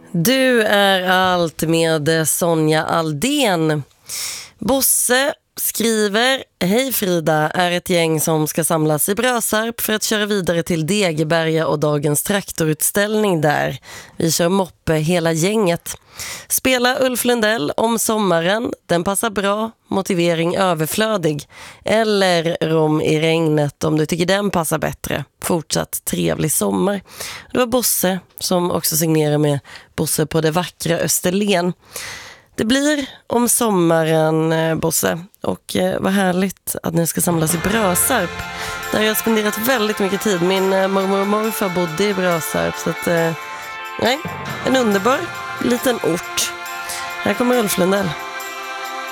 Du är allt med Sonja Aldén. Bosse skriver: Hej Frida, är ett gäng som ska samlas i Brösarp för att köra vidare till Degeberga och dagens traktorutställning där. Vi kör moppe hela gänget. Spela Ulf Lundell om sommaren, den passar bra, motivering överflödig. Eller Rom i regnet om du tycker den passar bättre. Fortsatt trevlig sommar. Det var Bosse som också signerar med Bosse på det vackra Österlen. Det blir om sommaren, Bosse, och vad härligt att ni ska samlas i Brösarp. Där jag har spenderat väldigt mycket tid. Min mormor och morfar bodde i Brösarp, så att, en underbar liten ort. Här kommer Ulf Lundell.